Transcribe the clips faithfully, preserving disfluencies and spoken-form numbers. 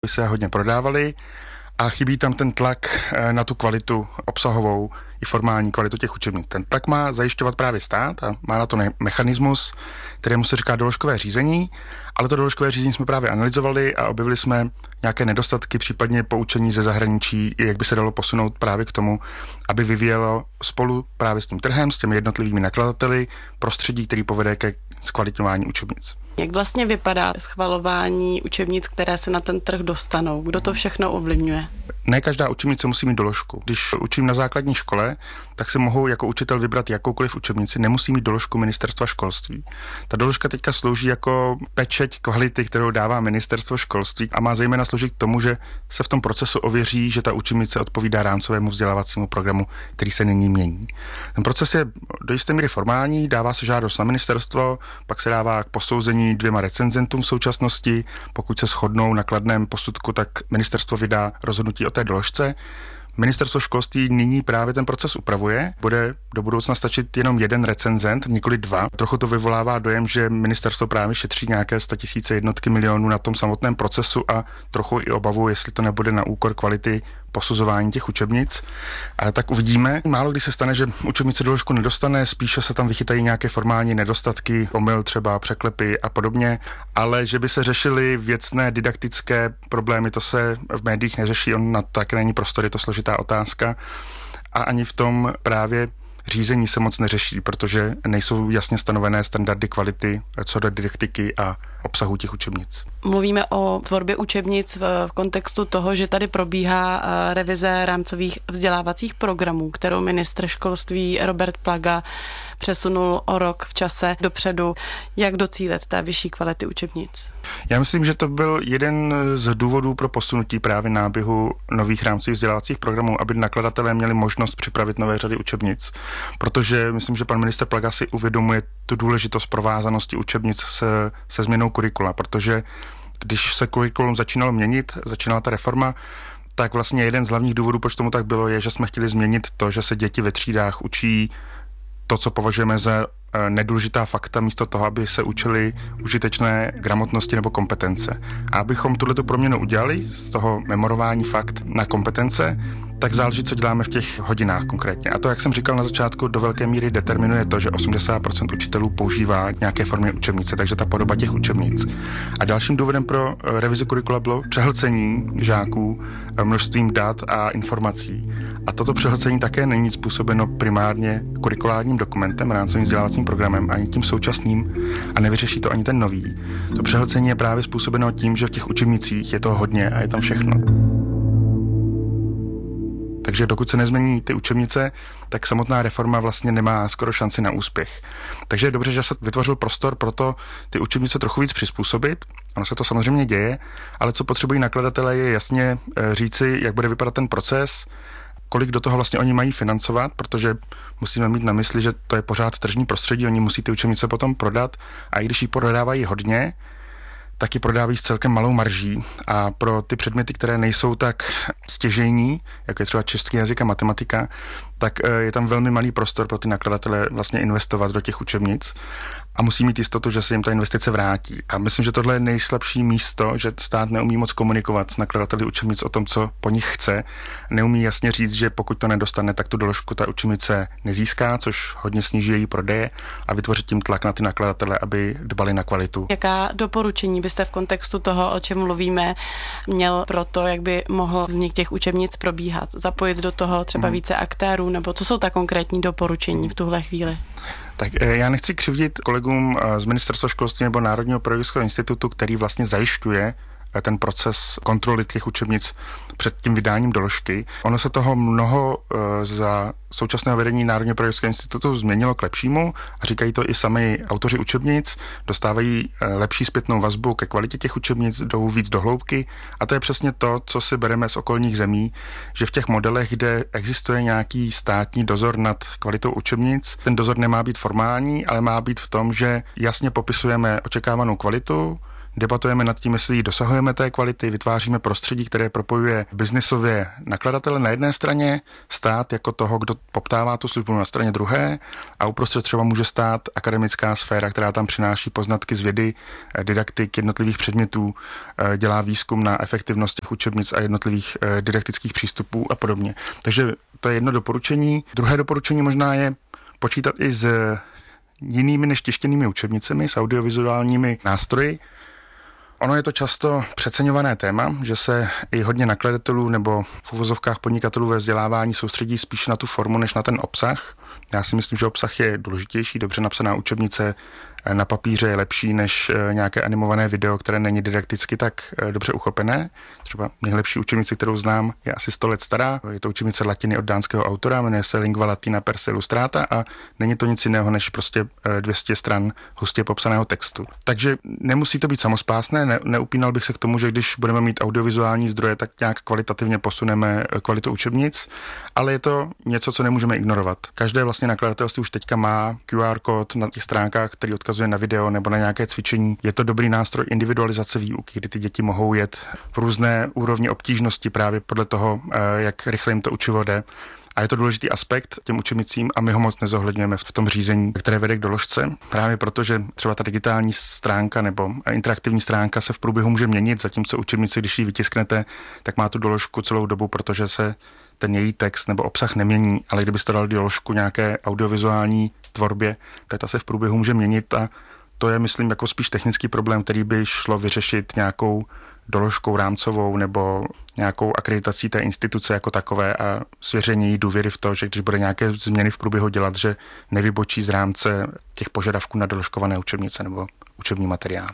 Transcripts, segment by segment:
se hodně prodávaly a chybí tam ten tlak na tu kvalitu obsahovou i formální kvalitu těch učebnic. Ten tlak má zajišťovat právě stát a má na to mechanismus, kterému se říká doložkové řízení, ale to doložkové řízení jsme právě analyzovali a objevili jsme nějaké nedostatky, případně poučení ze zahraničí, jak by se dalo posunout právě k tomu, aby vyvíjelo spolu právě s tím trhem, s těmi jednotlivými nakladateli prostředí, který povede ke zkvalitňování učebnic. Jak vlastně vypadá schvalování učebnic, které se na ten trh dostanou? Kdo to všechno ovlivňuje? Ne každá učebnice musí mít doložku. Když učím na základní škole, tak si mohu jako učitel vybrat jakoukoliv učebnici, nemusí mít doložku ministerstva školství. Ta doložka teďka slouží jako pečeť kvality, kterou dává ministerstvo školství a má zejména sloužit k tomu, že se v tom procesu ověří, že ta učebnice odpovídá rámcovému vzdělávacímu programu, který se nyní mění. Ten proces je do jisté míry formální, dává se žádost na ministerstvo, pak se dává k posouzení dvěma recenzentům v současnosti. Pokud se shodnou na kladném posudku, tak ministerstvo vydá rozhodnutí o té doložce. Ministerstvo školství nyní právě ten proces upravuje. Bude do budoucna stačit jenom jeden recenzent, nikoli dva. Trochu to vyvolává dojem, že ministerstvo právě šetří nějaké statisíce jednotky milionů na tom samotném procesu a trochu i obavu, jestli to nebude na úkor kvality posuzování těch učebnic. A tak uvidíme. Málo kdy se stane, že učebnice doložku nedostane, spíše se tam vychytají nějaké formální nedostatky, omyl třeba, překlepy a podobně, ale že by se řešily věcné didaktické problémy, to se v médiích neřeší, on na to také není prostor, je to složitá otázka. A ani v tom právě řízení se moc neřeší, protože nejsou jasně stanovené standardy kvality co do didaktiky a obsahu těch učebnic. Mluvíme o tvorbě učebnic v kontextu toho, že tady probíhá revize rámcových vzdělávacích programů, kterou ministr školství Robert Plaga přesunul o rok v čase dopředu. Jak docílit té vyšší kvality učebnic? Já myslím, že to byl jeden z důvodů pro posunutí právě náběhu nových rámcových vzdělávacích programů, aby nakladatelé měli možnost připravit nové řady učebnic. Protože myslím, že pan ministr Plaga si uvědomuje tu důležitost provázanosti učebnic se, se změnou kurikula, protože když se kurikulum začínalo měnit, začínala ta reforma, tak vlastně jeden z hlavních důvodů, proč tomu tak bylo, je, že jsme chtěli změnit to, že se děti ve třídách učí to, co považujeme za nedůležitá fakta, místo toho, aby se učili užitečné gramotnosti nebo kompetence. A abychom tuhletu proměnu udělali z toho memorování fakt na kompetence, tak záleží, co děláme v těch hodinách konkrétně. A to, jak jsem říkal na začátku, do velké míry determinuje to, že osmdesát procent učitelů používá nějaké formy učebnice, takže ta podoba těch učebnic. A dalším důvodem pro revizi kurikula bylo přehlcení žáků množstvím dat a informací. A toto přehlcení také není způsobeno primárně kurikulárním dokumentem, rámcovým vzdělávacím programem, ani tím současným a nevyřeší to ani ten nový. To přehlcení je právě způsobeno tím, že v těch učebnicích je toho hodně a je tam všechno. Takže dokud se nezmění ty učebnice, tak samotná reforma vlastně nemá skoro šanci na úspěch. Takže je dobře, že se vytvořil prostor pro to ty učebnice trochu víc přizpůsobit. Ono se to samozřejmě děje, ale co potřebují nakladatelé je jasně říci, jak bude vypadat ten proces, kolik do toho vlastně oni mají financovat, protože musíme mít na mysli, že to je pořád tržní prostředí, oni musí ty učebnice potom prodat a i když ji prodávají hodně, taky prodávají s celkem malou marží a pro ty předměty, které nejsou tak stěžejní, jako je třeba český jazyk a matematika, tak je tam velmi malý prostor pro ty nakladatele vlastně investovat do těch učebnic a musí mít jistotu, že se jim ta investice vrátí. A myslím, že tohle je nejslabší místo, že stát neumí moc komunikovat s nakladateli učebnic o tom, co po nich chce. Neumí jasně říct, že pokud to nedostane, tak tu doložku ta učebnice nezíská, což hodně sníží její prodeje a vytvořit tím tlak na ty nakladatele, aby dbali na kvalitu. Jaká doporučení byste v kontextu toho, o čem mluvíme, měl pro to, jak by mohl vznik těch učebnic probíhat? Zapojit do toho třeba hmm. více aktérů, nebo co jsou ta konkrétní doporučení v tuhle chvíli? Tak já nechci křivdit kolegům z Ministerstva školství nebo Národního pedagogického institutu, který vlastně zajišťuje ten proces kontroly těch učebnic před tím vydáním doložky. Ono se toho mnoho za současného vedení Národního pedagogického institutu změnilo k lepšímu a říkají to i sami autoři učebnic, dostávají lepší zpětnou vazbu ke kvalitě těch učebnic, jdou víc do hloubky a to je přesně to, co si bereme z okolních zemí, že v těch modelech, kde existuje nějaký státní dozor nad kvalitou učebnic, ten dozor nemá být formální, ale má být v tom, že jasně popisujeme očekávanou kvalitu, debatujeme nad tím, jestli dosahujeme té kvality, vytváříme prostředí, které propojuje biznisově nakladatele na jedné straně, stát jako toho, kdo poptává tu službu na straně druhé a uprostřed třeba může stát akademická sféra, která tam přináší poznatky z vědy, didaktik jednotlivých předmětů, dělá výzkum na efektivnost těch učebnic a jednotlivých didaktických přístupů a podobně. Takže to je jedno doporučení. Druhé doporučení možná je počítat i s jinými než tištěnými učebnicemi, s audiovizuálními nástroji. Ono je to často přeceňované téma, že se i hodně nakladatelů nebo v uvozovkách podnikatelů ve vzdělávání soustředí spíš na tu formu, než na ten obsah. Já si myslím, že obsah je důležitější, dobře napsaná učebnice na papíře je lepší než nějaké animované video, které není didakticky tak dobře uchopené. Třeba nejlepší učebnice, kterou znám, je asi sto let stará. Je to učebnice latiny od dánského autora, jmenuje se Lingua Latina per se illustrata a není to nic jiného než prostě dvě stě stran hustě popsaného textu. Takže nemusí to být samospásné, ne, neupínal bych se k tomu, že když budeme mít audiovizuální zdroje, tak nějak kvalitativně posuneme kvalitu učebnic, ale je to něco, co nemůžeme ignorovat. Každé vlastně nakladatelství už teďka má Q R kód na těch stránkách, který odkazuje na video nebo na nějaké cvičení. Je to dobrý nástroj individualizace výuky, kdy ty děti mohou jet v různé úrovni obtížnosti právě podle toho, jak rychle jim to učivo jde. A je to důležitý aspekt těm učebnicím a my ho moc nezohledňujeme v tom řízení, které vede k doložce. Právě proto, že třeba ta digitální stránka nebo interaktivní stránka se v průběhu může měnit, zatímco učebnice, když ji vytisknete, tak má tu doložku celou dobu, protože se ten její text nebo obsah nemění, ale kdybyste dali doložku nějaké audiovizuální tvorbě, tak ta se v průběhu může měnit a to je, myslím, jako spíš technický problém, který by šlo vyřešit nějakou doložkou rámcovou nebo nějakou akreditací té instituce jako takové a svěření jí důvěry v to, že když bude nějaké změny v průběhu dělat, že nevybočí z rámce těch požadavků na doložkované učebnice nebo učební materiály.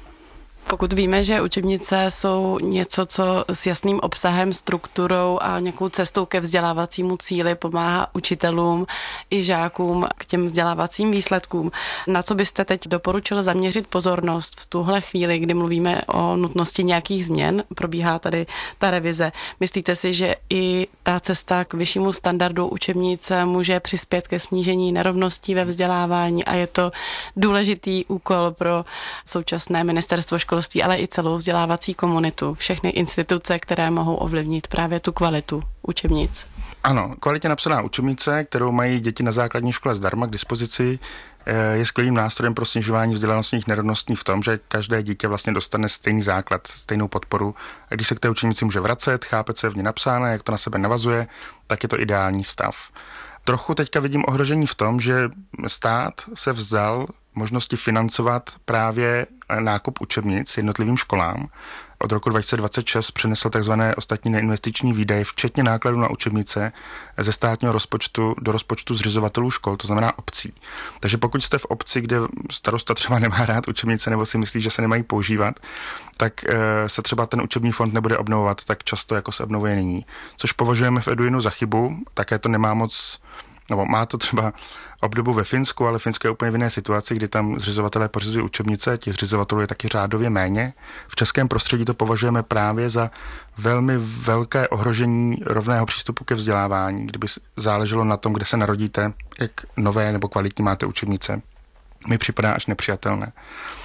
Pokud víme, že učebnice jsou něco, co s jasným obsahem, strukturou a nějakou cestou ke vzdělávacímu cíli pomáhá učitelům i žákům k těm vzdělávacím výsledkům, na co byste teď doporučil zaměřit pozornost v tuhle chvíli, kdy mluvíme o nutnosti nějakých změn, probíhá tady ta revize. Myslíte si, že i ta cesta k vyššímu standardu učebnice může přispět ke snížení nerovností ve vzdělávání a je to důležitý úkol pro současné ministerstvo školství, ale i celou vzdělávací komunitu, všechny instituce, které mohou ovlivnit právě tu kvalitu učebnic? Ano, kvalitně napsaná učebnice, kterou mají děti na základní škole zdarma k dispozici, je skvělým nástrojem pro snižování vzdělanostních nerovností v tom, že každé dítě vlastně dostane stejný základ, stejnou podporu. A když se k té učebnici může vracet, chápe, co je v ní napsáno, jak to na sebe navazuje, tak je to ideální stav. Trochu teďka vidím ohrožení v tom, že stát se vzdal možnosti financovat právě nákup učebnic jednotlivým školám. Od roku dva tisíce dvacet šest přenesl tzv. Ostatní neinvestiční výdaje, včetně nákladů na učebnice, ze státního rozpočtu do rozpočtu zřizovatelů škol, to znamená obcí. Takže pokud jste v obci, kde starosta třeba nemá rád učebnice nebo si myslí, že se nemají používat, tak se třeba ten učební fond nebude obnovovat tak často, jako se obnovuje nyní. Což považujeme v Eduinu za chybu, také to nemá moc, nebo má to třeba obdobu ve Finsku, ale Finsko je úplně v jiné situaci, kdy tam zřizovatelé pořizují učebnice, těch zřizovatelů je taky řádově méně. V českém prostředí to považujeme právě za velmi velké ohrožení rovného přístupu ke vzdělávání, kdyby záleželo na tom, kde se narodíte, jak nové nebo kvalitní máte učebnice. Mi připadá až nepřijatelné.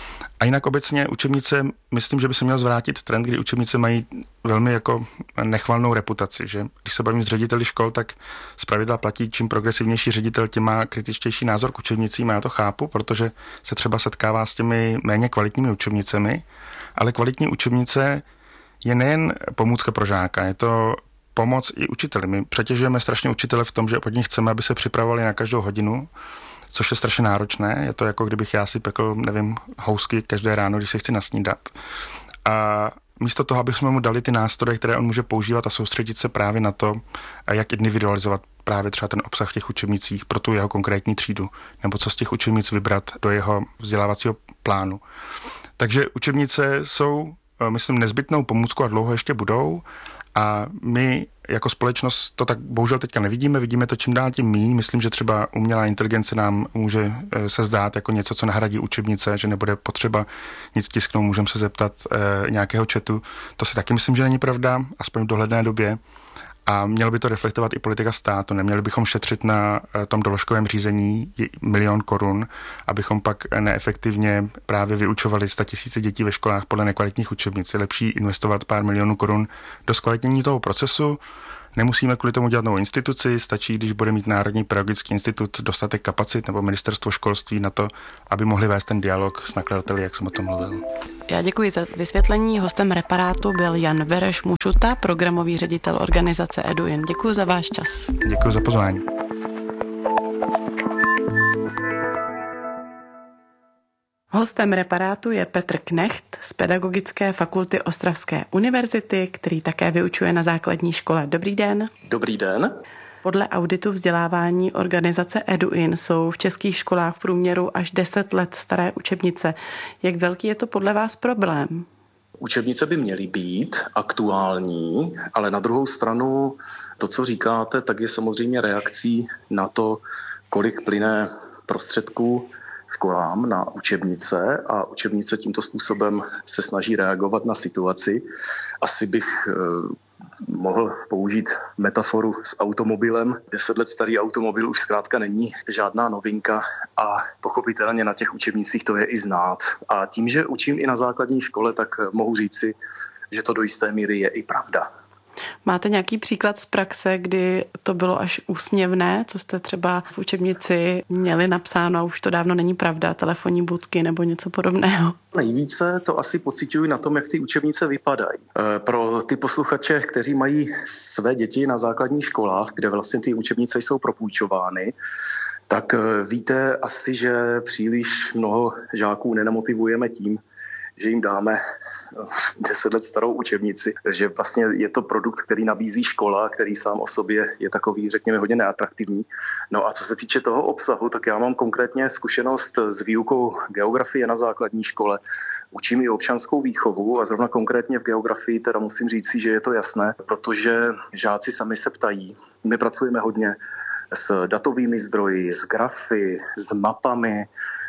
A jinak obecně učebnice, myslím, že by se měl zvrátit trend, kdy učebnice mají velmi jako nechvalnou reputaci, že když se bavím s řediteli škol, tak zpravidla platí, čím progresivnější ředitel, tím má kritičtější názor k učebnicím, a já to chápu, protože se třeba setkává s těmi méně kvalitními učebnicemi, ale kvalitní učebnice je nejen pomůcka pro žáka, je to pomoc i učiteli. My přetěžujeme strašně učitele v tom, že od nich chceme, aby se připravovali na každou hodinu, což je strašně náročné. Je to jako kdybych já si pekl, nevím, housky každé ráno, když se chci nasnídat. A místo toho, abychom mu dali ty nástroje, které on může používat a soustředit se právě na to, jak individualizovat právě třeba ten obsah v těch učebnicích pro tu jeho konkrétní třídu, nebo co z těch učebnic vybrat do jeho vzdělávacího plánu. Takže učebnice jsou, myslím, nezbytnou pomůckou a dlouho ještě budou. A my jako společnost to tak bohužel teďka nevidíme, vidíme to čím dál tím míň. Myslím, že třeba umělá inteligence nám může se zdát jako něco, co nahradí učebnice, že nebude potřeba nic tisknout, můžeme se zeptat e, nějakého chatu. To si taky myslím, že není pravda, aspoň v dohledné době. A mělo by to reflektovat i politika státu. Neměli bychom šetřit na tom doložkovém řízení milion korun, abychom pak neefektivně právě vyučovali statisíce dětí ve školách podle nekvalitních učebnic. Je lepší investovat pár milionů korun do zkvalitnění toho procesu. Nemusíme kvůli tomu dělat novou instituci, stačí, když bude mít Národní pedagogický institut dostatek kapacit nebo ministerstvo školství na to, aby mohli vést ten dialog s nakladateli, jak jsem o tom mluvil. Já děkuji za vysvětlení. Hostem Reparátu byl Jan Vereš Mušuta, programový ředitel organizace EduIn. Děkuji za váš čas. Děkuji za pozvání. Hostem Reparátu je Petr Knecht z Pedagogické fakulty Ostravské univerzity, který také vyučuje na základní škole. Dobrý den. Dobrý den. Podle auditu vzdělávání organizace EduIn jsou v českých školách v průměru až deset let staré učebnice. Jak velký je to podle vás problém? Učebnice by měly být aktuální, ale na druhou stranu to, co říkáte, tak je samozřejmě reakcí na to, kolik plyne prostředků školám na učebnice a učebnice tímto způsobem se snaží reagovat na situaci. Asi bych eh, mohl použít metaforu s automobilem. Deset let starý automobil už zkrátka není žádná novinka a pochopitelně na těch učebnicích to je i znát. A tím, že učím i na základní škole, tak mohu říci, že to do jisté míry je i pravda. Máte nějaký příklad z praxe, kdy to bylo až úsměvné, co jste třeba v učebnici měli napsáno a už to dávno není pravda, telefonní budky nebo něco podobného? Nejvíce to asi pociťuji na tom, jak ty učebnice vypadají. Pro ty posluchače, kteří mají své děti na základních školách, kde vlastně ty učebnice jsou propůjčovány, tak víte asi, že příliš mnoho žáků nenamotivujeme tím, že jim dáme deset let starou učebnici, že vlastně je to produkt, který nabízí škola, který sám o sobě je takový, řekněme, hodně neatraktivní. No a co se týče toho obsahu, tak já mám konkrétně zkušenost s výukou geografie na základní škole. Učím i občanskou výchovu a zrovna konkrétně v geografii teda musím říct, že je to jasné, protože žáci sami se ptají. My pracujeme hodně s datovými zdroji, s grafy, s mapami,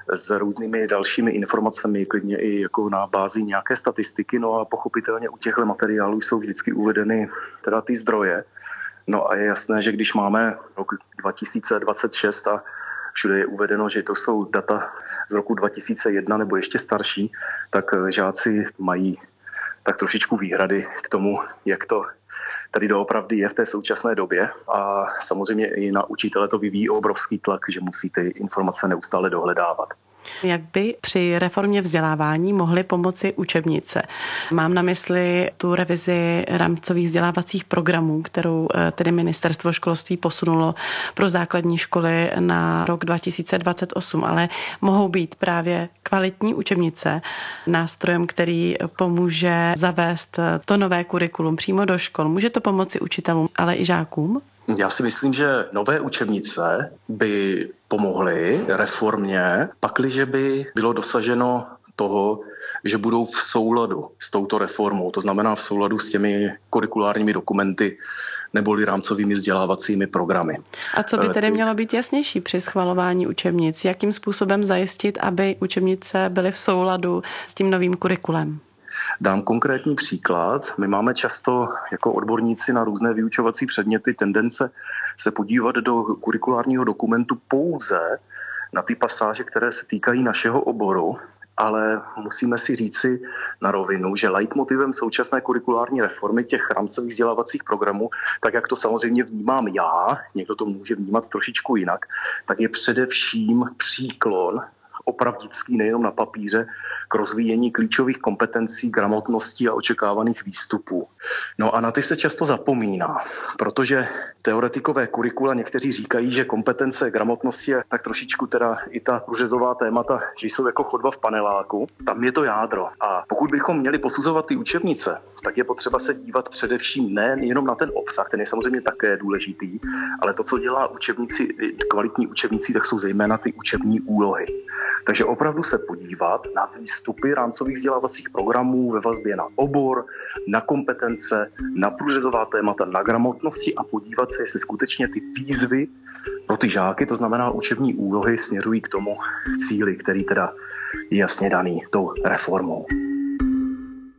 s různými dalšími informacemi, klidně i jako na bázi nějaké statistiky. No a pochopitelně u těchto materiálů jsou vždycky uvedeny teda ty zdroje. No a je jasné, že když máme rok dva tisíce dvacet šest a všude je uvedeno, že to jsou data z roku dva tisíce jedna nebo ještě starší, tak žáci mají tak trošičku výhrady k tomu, jak to tady doopravdy je v té současné době a samozřejmě i na učitele to vyvíjí obrovský tlak, že musí ty informace neustále dohledávat. Jak by při reformě vzdělávání mohly pomoci učebnice? Mám na mysli tu revizi rámcových vzdělávacích programů, kterou tedy Ministerstvo školství posunulo pro základní školy na rok dva tisíce dvacet osm, ale mohou být právě kvalitní učebnice nástrojem, který pomůže zavést to nové kurikulum přímo do škol. Může to pomoci učitelům, ale i žákům? Já si myslím, že nové učebnice by pomohly reformě, pakliže by bylo dosaženo toho, že budou v souladu s touto reformou, to znamená v souladu s těmi kurikulárními dokumenty neboli rámcovými vzdělávacími programy. A co by tedy mělo být jasnější při schvalování učebnic? Jakým způsobem zajistit, aby učebnice byly v souladu s tím novým kurikulem? Dám konkrétní příklad. My máme často jako odborníci na různé vyučovací předměty tendence se podívat do kurikulárního dokumentu pouze na ty pasáže, které se týkají našeho oboru, ale musíme si říci na rovinu, že leitmotivem současné kurikulární reformy těch rámcových vzdělávacích programů, tak jak to samozřejmě vnímám já, někdo to může vnímat trošičku jinak, tak je především příklon opravdický nejenom na papíře k rozvíjení klíčových kompetencí, gramotností a očekávaných výstupů. No a na ty se často zapomíná, protože teoretikové kurikula někteří říkají, že kompetence, gramotnosti je tak trošičku teda i ta průřezová témata, že jsou jako chodba v paneláku. Tam je to jádro. A pokud bychom měli posuzovat ty učebnice, tak je potřeba se dívat především ne jenom na ten obsah, ten je samozřejmě také důležitý, ale to, co dělá učebnici, kvalitní učebnici, tak jsou zejména ty učební úlohy. Takže opravdu se podívat na výstupy rámcových vzdělávacích programů ve vazbě na obor, na kompetence, na průřezová témata, na gramotnosti a podívat se, jestli skutečně ty výzvy pro ty žáky, to znamená učební úlohy, směřují k tomu cíli, který teda je jasně daný tou reformou.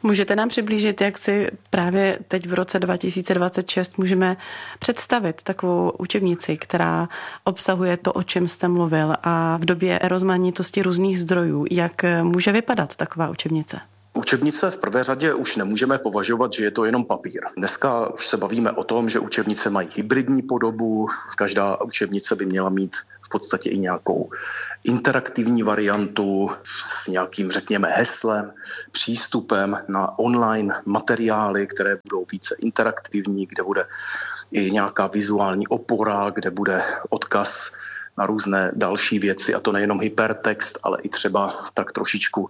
Můžete nám přiblížit, jak si právě teď v roce dva tisíce dvacet šest můžeme představit takovou učebnici, která obsahuje to, o čem jste mluvil, a v době rozmanitosti různých zdrojů, jak může vypadat taková učebnice? Učebnice v prvé řadě už nemůžeme považovat, že je to jenom papír. Dneska už se bavíme o tom, že učebnice mají hybridní podobu, každá učebnice by měla mít v podstatě i nějakou interaktivní variantu s nějakým, řekněme, heslem, přístupem na online materiály, které budou více interaktivní, kde bude i nějaká vizuální opora, kde bude odkaz na různé další věci, a to nejenom hypertext, ale i třeba tak trošičku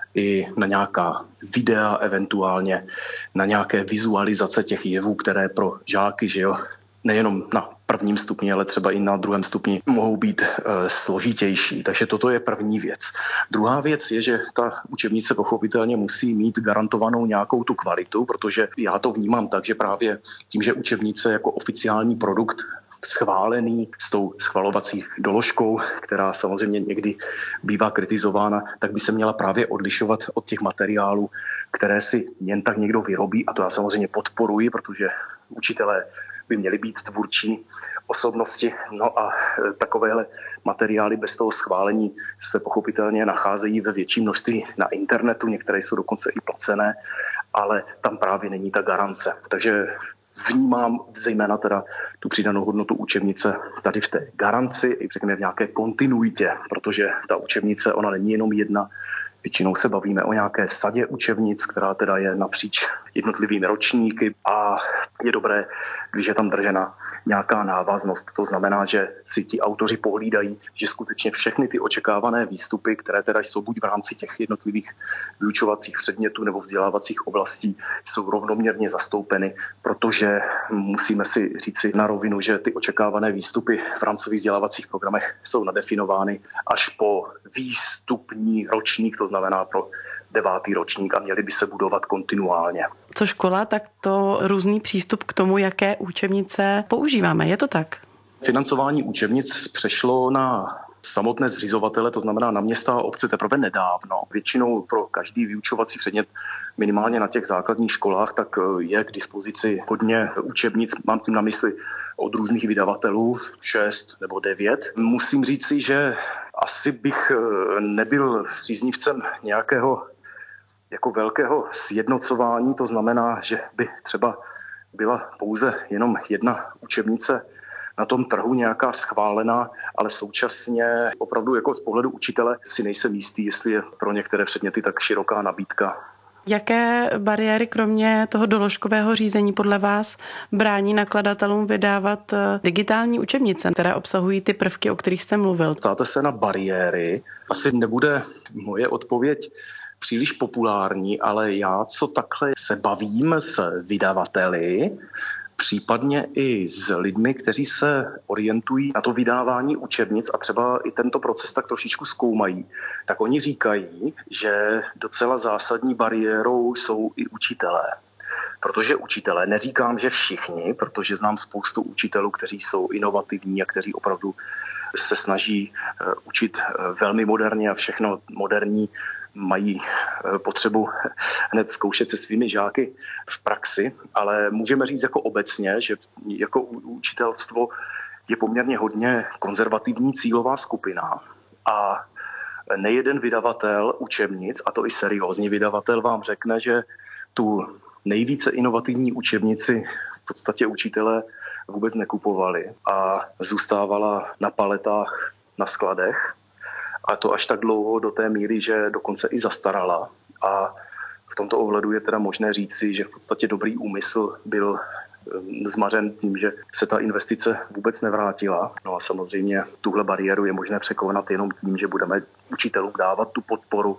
i na nějaká videa, eventuálně na nějaké vizualizace těch jevů, které pro žáky, že jo, nejenom na prvním stupni, ale třeba i na druhém stupni mohou být e, složitější. Takže toto je první věc. Druhá věc je, že ta učebnice pochopitelně musí mít garantovanou nějakou tu kvalitu, protože já to vnímám tak, že právě tím, že učebnice jako oficiální produkt schválený s tou schvalovací doložkou, která samozřejmě někdy bývá kritizována, tak by se měla právě odlišovat od těch materiálů, které si jen tak někdo vyrobí, a to já samozřejmě podporuji, protože učitelé by měly být tvůrčí osobnosti. No a takovéhle materiály bez toho schválení se pochopitelně nacházejí ve větším množství na internetu, některé jsou dokonce i placené, ale tam právě není ta garance. Takže vnímám zejména teda tu přidanou hodnotu učebnice tady v té garanci, i řekněme v nějaké kontinuitě, protože ta učebnice, ona není jenom jedna. Většinou se bavíme o nějaké sadě učebnic, která teda je napříč jednotlivými ročníky, a je dobré, když je tam držena nějaká návaznost. To znamená, že si ti autoři pohlídají, že skutečně všechny ty očekávané výstupy, které teda jsou buď v rámci těch jednotlivých vyučovacích předmětů nebo vzdělávacích oblastí, jsou rovnoměrně zastoupeny, protože musíme si říci na rovinu, že ty očekávané výstupy v rámcových vzdělávacích programech jsou nadefinovány až po výstupní ročník, to znamená pro devátý ročník, a měly by se budovat kontinuálně. Co škola, tak to různý přístup k tomu, jaké učebnice používáme. Je to tak? Financování učebnic přešlo na samotné zřizovatele, to znamená na města a obce, teprve nedávno. Většinou pro každý vyučovací předmět, minimálně na těch základních školách, tak je k dispozici hodně učebnic, mám tím na mysli od různých vydavatelů, šest nebo devět. Musím říci, že asi bych nebyl příznivcem nějakého jako velkého sjednocování, to znamená, že by třeba byla pouze jenom jedna učebnice na tom trhu nějaká schválená, ale současně opravdu jako z pohledu učitele si nejsem jistý, jestli je pro některé předměty tak široká nabídka. Jaké bariéry kromě toho doložkového řízení podle vás brání nakladatelům vydávat digitální učebnice, které obsahují ty prvky, o kterých jste mluvil? Ptáte se na bariéry. Asi nebude moje odpověď příliš populární, ale já, co takhle se bavím s vydavateli, případně i s lidmi, kteří se orientují na to vydávání učebnic a třeba i tento proces tak trošičku zkoumají, tak oni říkají, že docela zásadní bariérou jsou i učitelé. Protože učitelé, neříkám, že všichni, protože znám spoustu učitelů, kteří jsou inovativní a kteří opravdu se snaží učit velmi moderně a všechno moderní, mají potřebu hned zkoušet se svými žáky v praxi, ale můžeme říct jako obecně, že jako učitelstvo je poměrně hodně konzervativní cílová skupina a nejeden vydavatel učebnic, a to i seriózní vydavatel, vám řekne, že tu nejvíce inovativní učebnici v podstatě učitelé vůbec nekupovali a zůstávala na paletách, na skladech. A to až tak dlouho do té míry, že dokonce i zastarala. A v tomto ohledu je teda možné říci, že v podstatě dobrý úmysl byl zmařen tím, že se ta investice vůbec nevrátila. No a samozřejmě tuhle bariéru je možné překonat jenom tím, že budeme učitelům dávat tu podporu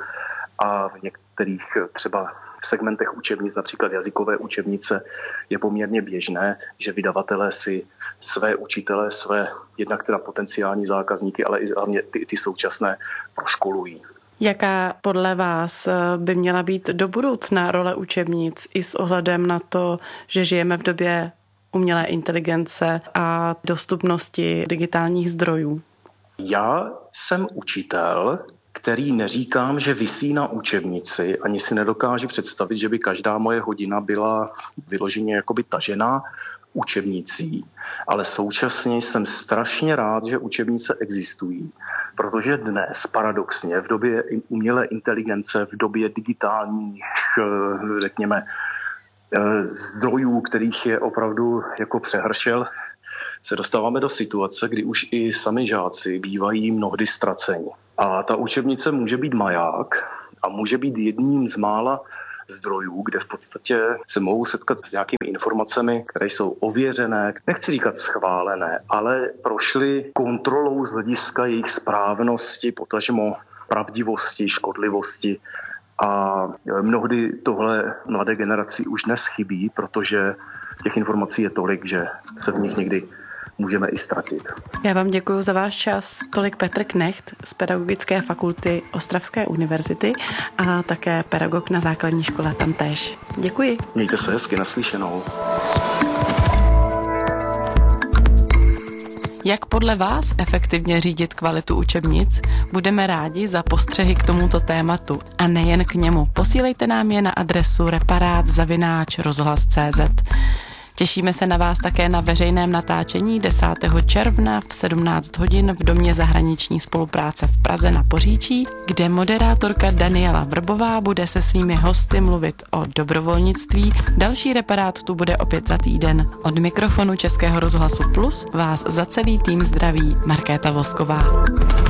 a v některých třeba segmentech učebnic, například jazykové učebnice, je poměrně běžné, že vydavatelé si své učitele, své jednak teda potenciální zákazníky, ale i hlavně ty, ty současné proškolují. Jaká podle vás by měla být do budoucna role učebnic i s ohledem na to, že žijeme v době umělé inteligence a dostupnosti digitálních zdrojů? Já jsem učitel, který neříkám, že visí na učebnici, ani si nedokážu představit, že by každá moje hodina byla vyloženě jakoby tažená učebnicí, ale současně jsem strašně rád, že učebnice existují, protože dnes paradoxně v době umělé inteligence, v době digitálních, řekněme, zdrojů, kterých je opravdu jako přehršel, se dostáváme do situace, kdy už i sami žáci bývají mnohdy ztraceni. A ta učebnice může být maják a může být jedním z mála zdrojů, kde v podstatě se mohou setkat s nějakými informacemi, které jsou ověřené, nechci říkat schválené, ale prošly kontrolou z hlediska jejich správnosti, potažmo pravdivosti, škodlivosti. A mnohdy tohle mladé generaci už dnes chybí, protože těch informací je tolik, že se v nich někdy můžeme i ztratit. Já vám děkuji za váš čas. Tolik Petr Knecht z Pedagogické fakulty Ostravské univerzity a také pedagog na základní škole tamtéž. Děkuji. Mějte se hezky, naslyšenou. Jak podle vás efektivně řídit kvalitu učebnic? Budeme rádi za postřehy k tomuto tématu a nejen k němu. Posílejte nám je na adresu reparát zavináč rozhlas tečka cé zet. Těšíme se na vás také na veřejném natáčení desátého června v sedmnáct hodin v Domě zahraniční spolupráce v Praze na Poříčí, kde moderátorka Daniela Vrbová bude se svými hosty mluvit o dobrovolnictví. Další reparát tu bude opět za týden. Od mikrofonu Českého rozhlasu Plus vás za celý tým zdraví Markéta Vosková.